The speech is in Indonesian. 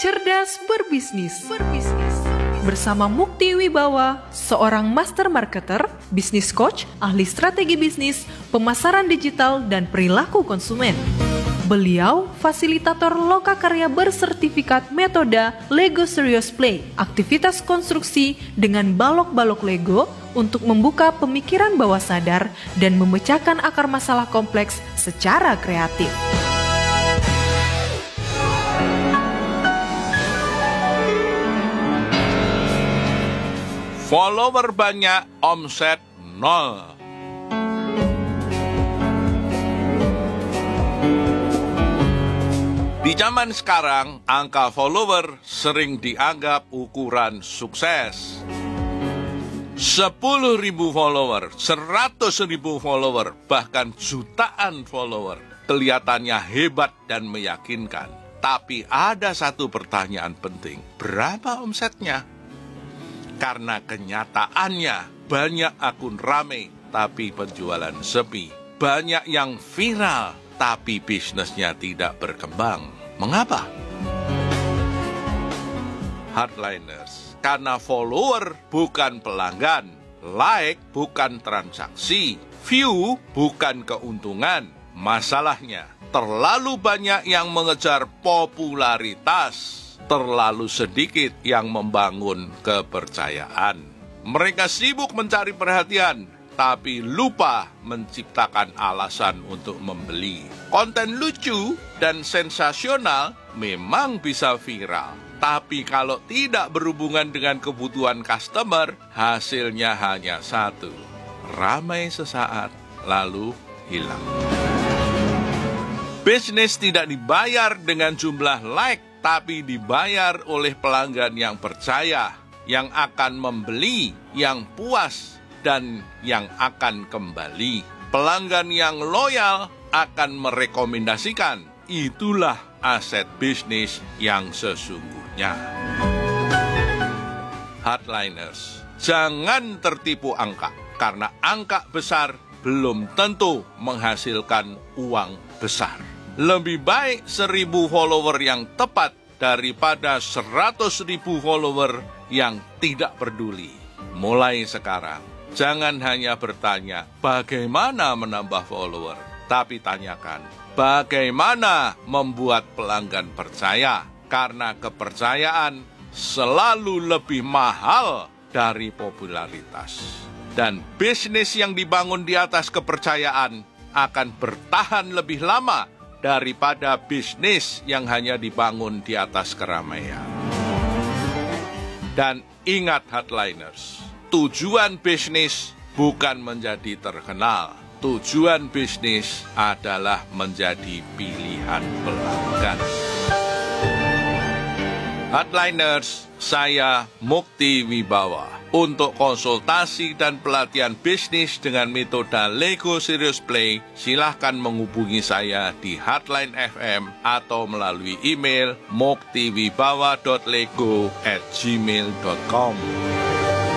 Cerdas berbisnis. Bersama Mukti Wibawa, seorang master marketer, bisnis coach, ahli strategi bisnis, pemasaran digital, dan perilaku konsumen. Beliau fasilitator lokakarya bersertifikat metode Lego Serious Play, aktivitas konstruksi dengan balok-balok Lego untuk membuka pemikiran bawah sadar dan memecahkan akar masalah kompleks secara kreatif. Follower banyak, omset nol. Di zaman sekarang, angka follower sering dianggap ukuran sukses. 10.000 follower, 100.000 follower, bahkan jutaan follower kelihatannya hebat dan meyakinkan. Tapi ada satu pertanyaan penting, berapa omsetnya? Karena kenyataannya banyak akun rame tapi penjualan sepi. Banyak yang viral tapi bisnisnya tidak berkembang. Mengapa? Hardliners, karena follower bukan pelanggan, like bukan transaksi, view bukan keuntungan. Masalahnya, terlalu banyak yang mengejar popularitas, terlalu sedikit yang membangun kepercayaan. Mereka sibuk mencari perhatian, tapi lupa menciptakan alasan untuk membeli. Konten lucu dan sensasional memang bisa viral, tapi kalau tidak berhubungan dengan kebutuhan customer, hasilnya hanya satu: ramai sesaat, lalu hilang. Bisnis tidak dibayar dengan jumlah like, tapi dibayar oleh pelanggan yang percaya, yang akan membeli, yang puas, dan yang akan kembali. Pelanggan yang loyal akan merekomendasikan. Itulah aset bisnis yang sesungguhnya. Hardliners, jangan tertipu angka, karena angka besar belum tentu menghasilkan uang besar. Lebih baik 1.000 follower yang tepat daripada 100.000 follower yang tidak peduli. Mulai sekarang, jangan hanya bertanya bagaimana menambah follower, tapi tanyakan bagaimana membuat pelanggan percaya, karena kepercayaan selalu lebih mahal dari popularitas. Dan bisnis yang dibangun di atas kepercayaan akan bertahan lebih lama daripada bisnis yang hanya dibangun di atas keramaian. Dan ingat hardliners, tujuan bisnis bukan menjadi terkenal. Tujuan bisnis adalah menjadi pilihan pelanggan. Hardliners, saya Mukti Wibawa. Untuk konsultasi dan pelatihan bisnis dengan metode Lego Serious Play, silahkan menghubungi saya di Hardline FM atau melalui email muktiwibawa.lego@gmail.com.